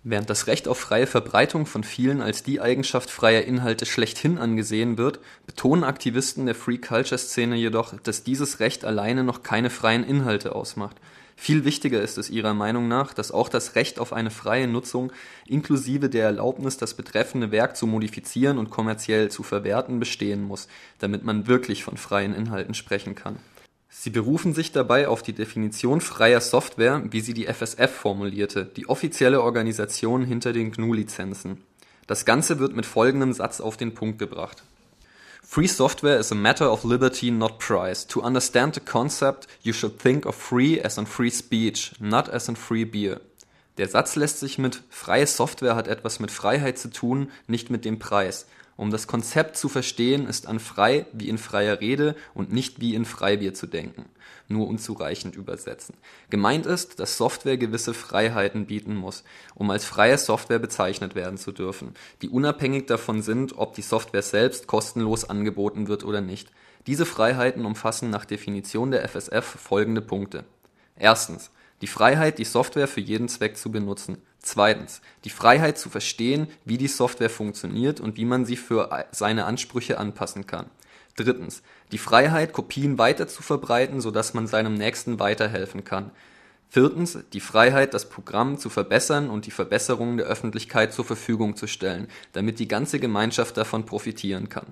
Während das Recht auf freie Verbreitung von vielen als die Eigenschaft freier Inhalte schlechthin angesehen wird, betonen Aktivisten der Free-Culture-Szene jedoch, dass dieses Recht alleine noch keine freien Inhalte ausmacht. Viel wichtiger ist es ihrer Meinung nach, dass auch das Recht auf eine freie Nutzung inklusive der Erlaubnis, das betreffende Werk zu modifizieren und kommerziell zu verwerten, bestehen muss, damit man wirklich von freien Inhalten sprechen kann. Sie berufen sich dabei auf die Definition freier Software, wie sie die FSF formulierte, die offizielle Organisation hinter den GNU-Lizenzen. Das Ganze wird mit folgendem Satz auf den Punkt gebracht: Free software is a matter of liberty, not price. To understand the concept, you should think of free as in free speech, not as in free beer. Der Satz lässt sich mit freie Software hat etwas mit Freiheit zu tun, nicht mit dem Preis. Um das Konzept zu verstehen, ist an frei wie in freier Rede und nicht wie in Freibier zu denken. Nur unzureichend übersetzen. Gemeint ist, dass Software gewisse Freiheiten bieten muss, um als freie Software bezeichnet werden zu dürfen, die unabhängig davon sind, ob die Software selbst kostenlos angeboten wird oder nicht. Diese Freiheiten umfassen nach Definition der FSF folgende Punkte. Erstens: die Freiheit, die Software für jeden Zweck zu benutzen. Zweitens: die Freiheit zu verstehen, wie die Software funktioniert und wie man sie für seine Ansprüche anpassen kann. Drittens: die Freiheit, Kopien weiter zu verbreiten, sodass man seinem Nächsten weiterhelfen kann. Viertens: die Freiheit, das Programm zu verbessern und die Verbesserungen der Öffentlichkeit zur Verfügung zu stellen, damit die ganze Gemeinschaft davon profitieren kann.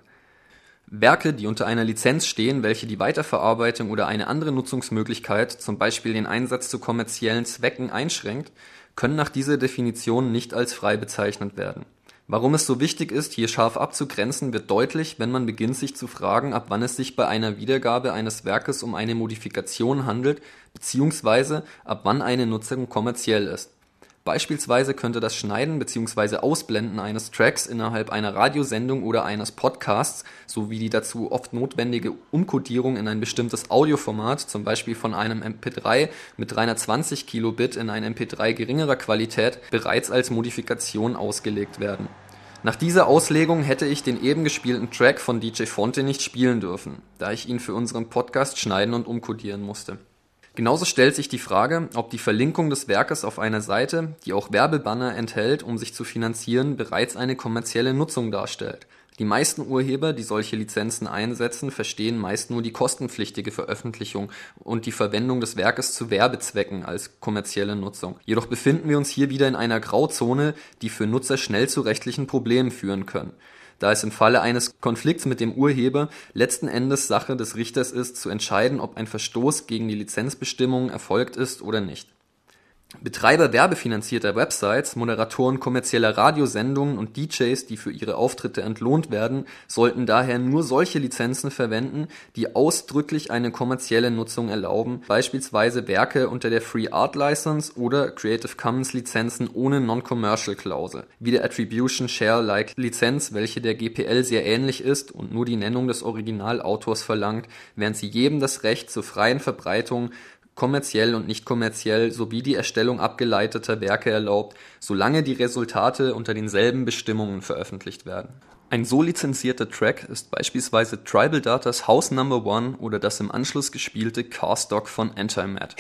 Werke, die unter einer Lizenz stehen, welche die Weiterverarbeitung oder eine andere Nutzungsmöglichkeit, zum Beispiel den Einsatz zu kommerziellen Zwecken, einschränkt, können nach dieser Definition nicht als frei bezeichnet werden. Warum es so wichtig ist, hier scharf abzugrenzen, wird deutlich, wenn man beginnt, sich zu fragen, ab wann es sich bei einer Wiedergabe eines Werkes um eine Modifikation handelt, beziehungsweise ab wann eine Nutzung kommerziell ist. Beispielsweise könnte das Schneiden bzw. Ausblenden eines Tracks innerhalb einer Radiosendung oder eines Podcasts sowie die dazu oft notwendige Umkodierung in ein bestimmtes Audioformat, zum Beispiel von einem MP3 mit 320 Kilobit in ein MP3 geringerer Qualität, bereits als Modifikation ausgelegt werden. Nach dieser Auslegung hätte ich den eben gespielten Track von DJ Fonte nicht spielen dürfen, da ich ihn für unseren Podcast schneiden und umkodieren musste. Genauso stellt sich die Frage, ob die Verlinkung des Werkes auf einer Seite, die auch Werbebanner enthält, um sich zu finanzieren, bereits eine kommerzielle Nutzung darstellt. Die meisten Urheber, die solche Lizenzen einsetzen, verstehen meist nur die kostenpflichtige Veröffentlichung und die Verwendung des Werkes zu Werbezwecken als kommerzielle Nutzung. Jedoch befinden wir uns hier wieder in einer Grauzone, die für Nutzer schnell zu rechtlichen Problemen führen können, da es im Falle eines Konflikts mit dem Urheber letzten Endes Sache des Richters ist, zu entscheiden, ob ein Verstoß gegen die Lizenzbestimmungen erfolgt ist oder nicht. Betreiber werbefinanzierter Websites, Moderatoren kommerzieller Radiosendungen und DJs, die für ihre Auftritte entlohnt werden, sollten daher nur solche Lizenzen verwenden, die ausdrücklich eine kommerzielle Nutzung erlauben, beispielsweise Werke unter der Free Art License oder Creative Commons Lizenzen ohne Non-Commercial Klausel, wie der Attribution Share-like Lizenz, welche der GPL sehr ähnlich ist und nur die Nennung des Originalautors verlangt, während sie jedem das Recht zur freien Verbreitung kommerziell und nicht kommerziell sowie die Erstellung abgeleiteter Werke erlaubt, solange die Resultate unter denselben Bestimmungen veröffentlicht werden. Ein so lizenzierter Track ist beispielsweise Tribal Datas House No. 1 oder das im Anschluss gespielte Carstock von Anti-Mad.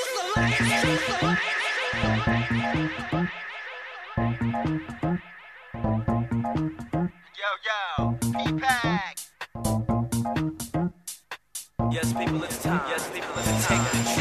Yo, P-Pack. Yes, people, it's time. Yes, people, it's time.